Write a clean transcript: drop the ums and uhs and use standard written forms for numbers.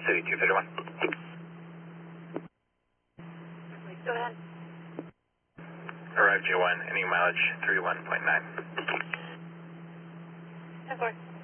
City 231. Go ahead. Arrive J1, any mileage 31.9. 10-4.